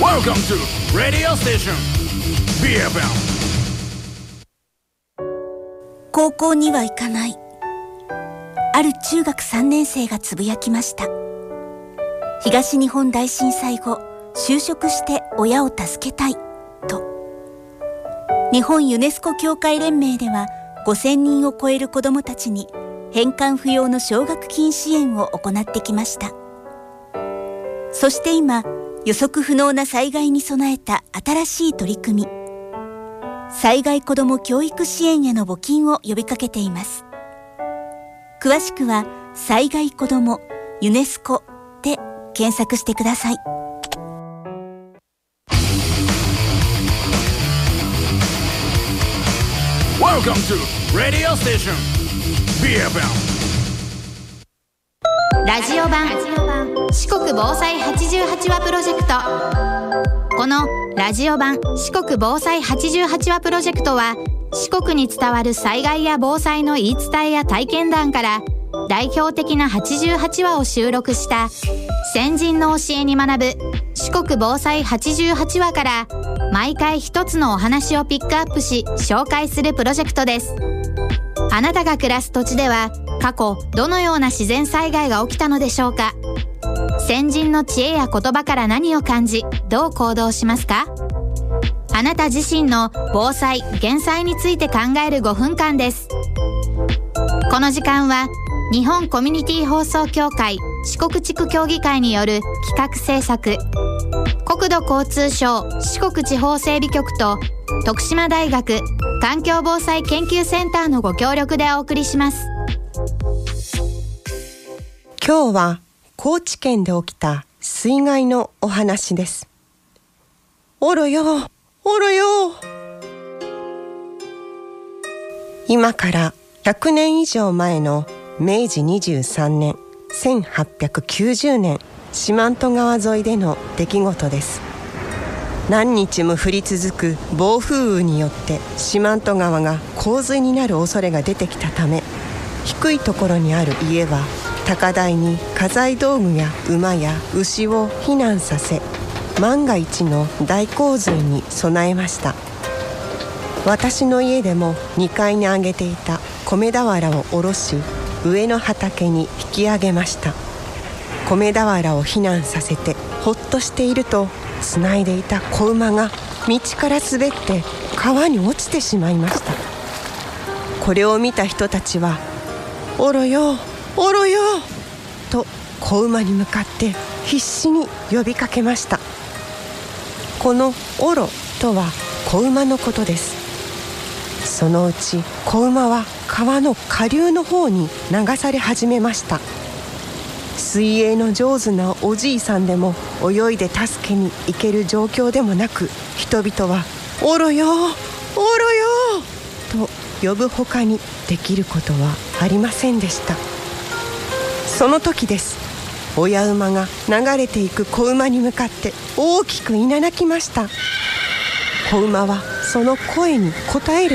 Welcome to Radio Station BFM。 高校には行かない。ある中学3年生がつぶやきました。東日本大震災後、就職して親を助けたいと。日本ユネスコ協会連盟では5000人を超える子どもたちに返還不要の奨学金支援を行ってきました。そして今、予測不能な災害に備えた新しい取り組み、災害子ども教育支援への募金を呼びかけています。詳しくは災害子どもユネスコで検索してください。 Welcome to Radio Station BFM。 ラジオ版四国防災88話プロジェクト。このラジオ版四国防災88話プロジェクトは、四国に伝わる災害や防災の言い伝えや体験談から代表的な88話を収録した先人の教えに学ぶ四国防災88話から、毎回一つのお話をピックアップし紹介するプロジェクトです。あなたが暮らす土地では過去どのような自然災害が起きたのでしょうか。先人の知恵や言葉から何を感じ、どう行動しますか。あなた自身の防災・減災について考える5分間です。この時間は日本コミュニティ放送協会四国地区協議会による企画制作、国土交通省四国地方整備局と徳島大学環境防災研究センターのご協力でお送りします。 今日は高知県で起きた水害のお話です。おろよおろよ。今から100年以上前の明治23年1890年、四万十川沿いでの出来事です。何日も降り続く暴風雨によって四万十川が洪水になる恐れが出てきたため、低いところにある家は高台に家財道具や馬や牛を避難させ、万が一の大洪水に備えました。私の家でも2階に上げていた米俵を下ろし、上の畑に引き上げました。米俵を避難させてほっとしていると、つないでいた子馬が道から滑って川に落ちてしまいました。これを見た人たちは、おろよおろよと子馬に向かって必死に呼びかけました。このおろとは子馬のことです。そのうち子馬は川の下流の方に流され始めました。水泳の上手なおじいさんでも泳いで助けに行ける状況でもなく、人々はおろよおろよと呼ぶほかにできることはありませんでした。その時です。親馬が流れていく子馬に向かって大きくいななきました。子馬はその声に応える